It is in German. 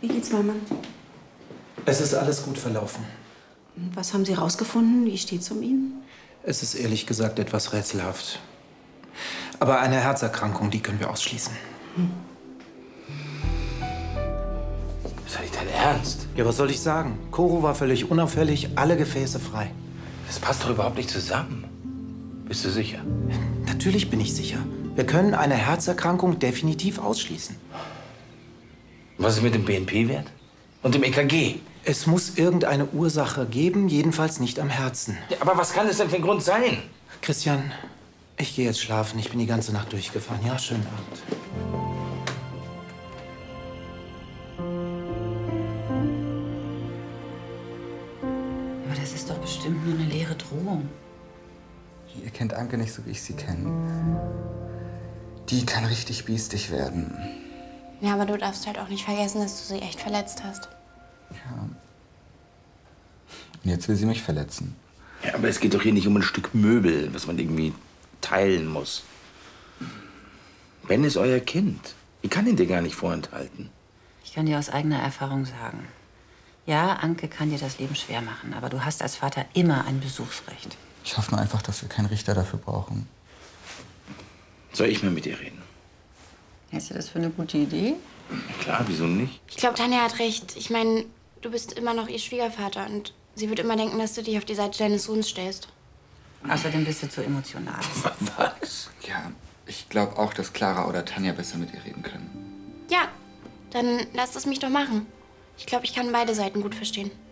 Wie geht's Mama? Es ist alles gut verlaufen. Was haben Sie rausgefunden? Wie steht's um ihn? Es ist ehrlich gesagt etwas rätselhaft. Aber eine Herzerkrankung, die können wir ausschließen. Ist das nicht dein Ernst? Ja, was soll ich sagen? Koro war völlig unauffällig, alle Gefäße frei. Das passt doch überhaupt nicht zusammen. Bist du sicher? Natürlich bin ich sicher. Wir können eine Herzerkrankung definitiv ausschließen. Was ist mit dem BNP-Wert? Und dem EKG? Es muss irgendeine Ursache geben, jedenfalls nicht am Herzen. Ja, aber was kann das denn für ein Grund sein? Christian, ich gehe jetzt schlafen. Ich bin die ganze Nacht durchgefahren. Ja, schönen Abend. Aber das ist doch bestimmt nur eine leere Drohung. Ihr kennt Anke nicht so, wie ich sie kenne. Die kann richtig biestig werden. Ja, aber du darfst halt auch nicht vergessen, dass du sie echt verletzt hast. Ja. Und jetzt will sie mich verletzen. Ja, aber es geht doch hier nicht um ein Stück Möbel, was man irgendwie teilen muss. Ben ist euer Kind. Ich kann ihn dir gar nicht vorenthalten. Ich kann dir aus eigener Erfahrung sagen. Ja, Anke kann dir das Leben schwer machen, aber du hast als Vater immer ein Besuchsrecht. Ich hoffe nur einfach, dass wir keinen Richter dafür brauchen. Soll ich mal mit ihr reden? Hältst du das für eine gute Idee? Ja, klar, wieso nicht? Ich glaube, Tanja hat recht. Ich meine, du bist immer noch ihr Schwiegervater und sie wird immer denken, dass du dich auf die Seite deines Sohns stellst. Außerdem bist du zu emotional. Was? Ja, ich glaube auch, dass Clara oder Tanja besser mit ihr reden können. Ja, dann lasst es mich doch machen. Ich glaube, ich kann beide Seiten gut verstehen.